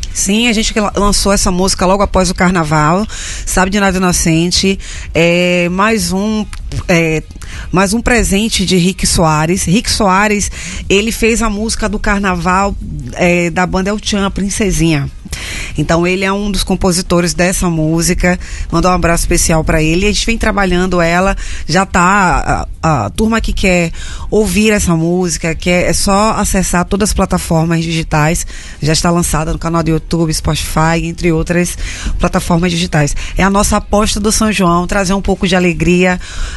Sim, a gente lançou essa música logo após o carnaval, Sabe de Nada Inocente, mais um presente de Rick Soares. Rick Soares, ele fez a música do carnaval da banda El Chan, a Princesinha. Então ele é um dos compositores dessa música. Mandar um abraço especial para ele. A gente vem trabalhando ela. Já tá a turma que quer ouvir essa música, é só acessar todas as plataformas digitais. Já está lançada no canal do YouTube, Spotify, entre outras plataformas digitais. É a nossa aposta do São João, trazer um pouco de alegria,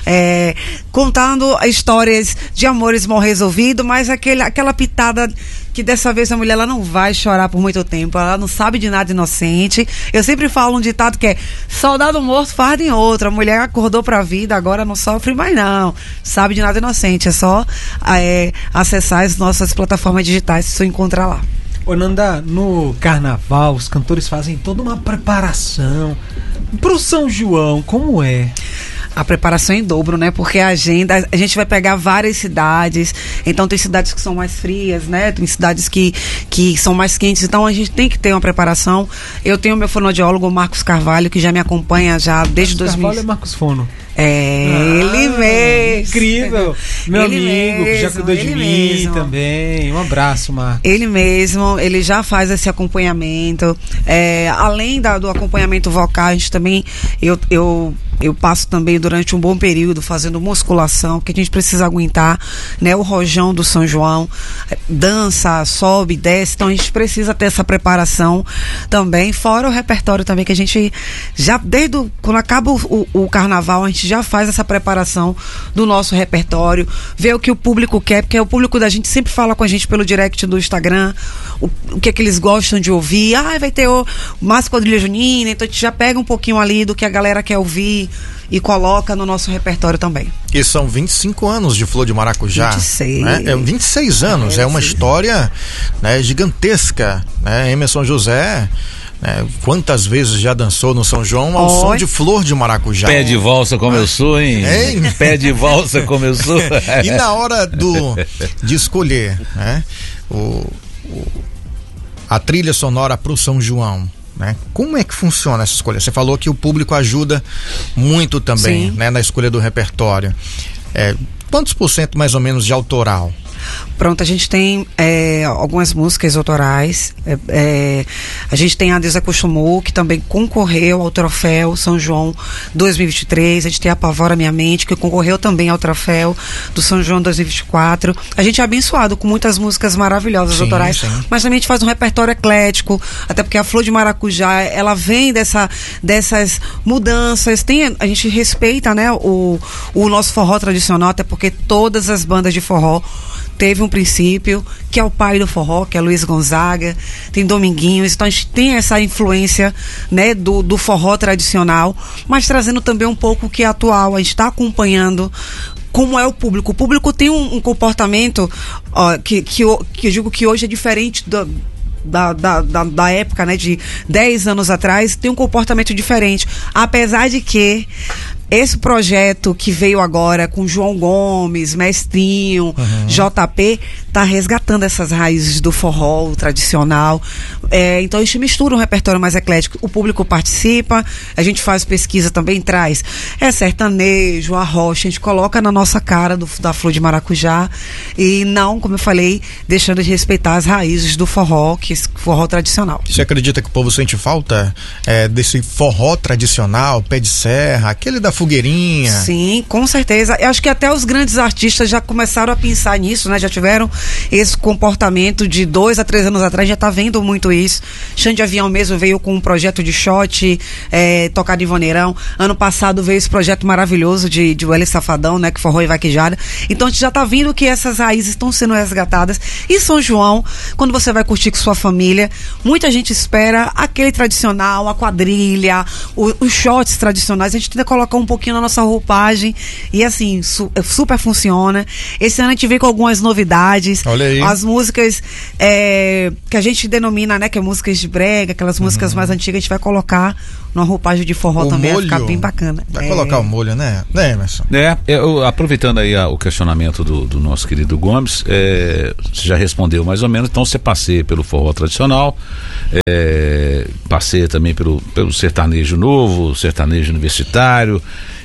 contando histórias de amores mal resolvidos, mas aquela pitada que dessa vez a mulher ela não vai chorar por muito tempo, ela não sabe de nada inocente. Eu sempre falo um ditado que é: soldado morto farda em outro. A mulher acordou pra vida, agora não sofre mais não, sabe de nada inocente. É só acessar as nossas plataformas digitais, você encontra lá. Ô Nanda, no carnaval os cantores fazem toda uma preparação pro São João, como é? A preparação em dobro, né? Porque a gente vai pegar várias cidades, então tem cidades que são mais frias, né? Tem cidades que são mais quentes, então a gente tem que ter uma preparação. Eu tenho meu fonoaudiólogo, Marcos Carvalho, que já me acompanha já desde 2000. Carvalho é Marcos Fono. Ele mesmo. Incrível. Meu ele amigo, mesmo, que já cuidou de mim mesmo. também. Um abraço, Marcos. Ele mesmo, ele já faz esse acompanhamento. Além do acompanhamento vocal, a gente também, eu passo também durante um bom período fazendo musculação, que a gente precisa aguentar, né, o rojão do São João, dança, sobe, desce, então a gente precisa ter essa preparação também, fora o repertório também, que a gente já, quando acaba o carnaval, a gente já faz essa preparação do nosso repertório, vê o que o público quer, porque o público da gente sempre fala com a gente pelo direct do Instagram, o que é que eles gostam de ouvir. Vai ter mais quadrilha junina, então a gente já pega um pouquinho ali do que a galera quer ouvir e coloca no nosso repertório também. E são 25 anos de Flor de Maracujá. 26. Né? 26 anos, é uma história, né, gigantesca, né? Emerson José, né, quantas vezes já dançou no São João ao som de Flor de Maracujá. Pé de valsa como eu sou, hein? Pé de valsa como eu sou. E na hora de escolher, né, a trilha sonora pro São João, né? Como é que funciona essa escolha? Você falou que o público ajuda muito também, né, na escolha do repertório. Quantos % mais ou menos de autoral? Pronto, a gente tem algumas músicas autorais. A gente tem a Desacostumou, que também concorreu ao troféu São João 2023. A gente tem a Apavora Minha Mente, que concorreu também ao troféu do São João 2024. A gente é abençoado com muitas músicas maravilhosas autorais, mas também a gente faz um repertório eclético, até porque a Flor de Maracujá, ela vem dessas mudanças. A gente respeita, né, o nosso forró tradicional, até porque todas as bandas de forró teve um princípio, que é o pai do forró, que é Luiz Gonzaga, tem Dominguinhos, então a gente tem essa influência, né, do forró tradicional, mas trazendo também um pouco o que é atual. A gente está acompanhando como é o público. O público tem um comportamento que eu digo que hoje é diferente da época, né, de 10 anos atrás, tem um comportamento diferente, apesar de que esse projeto que veio agora com João Gomes, Mestrinho, JP, tá resgatando essas raízes do forró tradicional. Então a gente mistura um repertório mais eclético, o público participa, a gente faz pesquisa também, traz sertanejo, arrocha, a gente coloca na nossa cara da Flor de Maracujá, e não, como eu falei, deixando de respeitar as raízes do forró, que é forró tradicional. Você acredita que o povo sente falta desse forró tradicional, pé de serra, aquele da fogueirinha? Sim, com certeza. Eu acho que até os grandes artistas já começaram a pensar nisso, né? Já tiveram esse comportamento de 2 a 3 anos atrás, já tá vendo muito isso. Xande Avião mesmo veio com um projeto de shot, tocado em Vaneirão. Ano passado veio esse projeto maravilhoso de Wesley Safadão, né? Que forró e vaquejada. Então a gente já tá vendo que essas raízes estão sendo resgatadas. E São João, quando você vai curtir com sua família, muita gente espera aquele tradicional, a quadrilha, os shots tradicionais. A gente tenta colocar um um pouquinho na nossa roupagem e assim, super funciona. Esse ano a gente veio com algumas novidades. Olha aí. As músicas que a gente denomina, né, que é músicas de brega, aquelas músicas mais antigas, a gente vai colocar numa roupagem de forró também, vai ficar bem bacana. Vai colocar o molho, né, Emerson? Aproveitando aí o questionamento do nosso querido Gomes, você já respondeu mais ou menos, então você passeia pelo forró tradicional, passeia também pelo sertanejo novo, sertanejo universitário,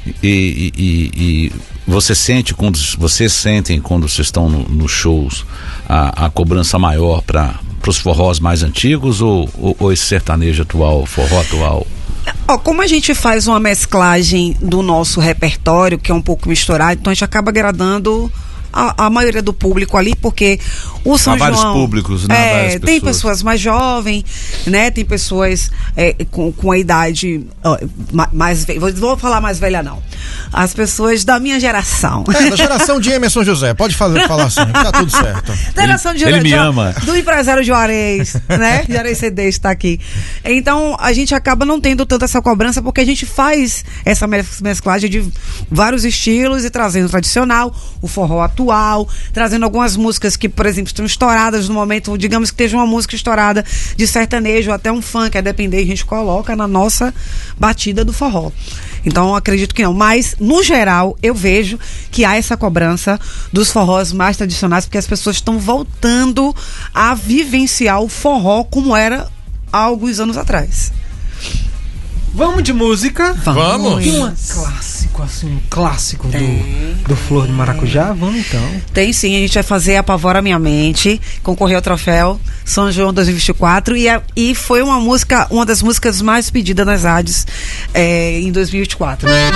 e vocês sentem quando vocês estão nos shows a cobrança maior para os forrós mais antigos ou esse sertanejo atual, forró atual? Como a gente faz uma mesclagem do nosso repertório, que é um pouco misturado, então a gente acaba agradando a maioria do público ali, porque o São João... vários públicos, né? Tem pessoas mais jovens, né? Tem pessoas com a idade mais... Vou falar mais velha, não. As pessoas da minha geração. Da geração de Emerson José. Pode falar assim, que tá tudo certo. Da geração ele me ama. Do empresário Juarez, né? Juarez CD está aqui. Então, a gente acaba não tendo tanto essa cobrança, porque a gente faz essa mesclagem de vários estilos e trazendo o tradicional, o forró atual, trazendo algumas músicas que, por exemplo, estão estouradas no momento, digamos que esteja uma música estourada de sertanejo, até um funk, a depender, a gente coloca na nossa batida do forró. Então, eu acredito que não. Mas, no geral, eu vejo que há essa cobrança dos forrós mais tradicionais, porque as pessoas estão voltando a vivenciar o forró como era há alguns anos atrás. Vamos de música? Vamos. Tem um clássico do Flor de Maracujá? Vamos então. Tem sim, a gente vai fazer Apavora Minha Mente, concorrer ao troféu São João 2024 e foi uma das músicas mais pedidas nas rádios em 2024.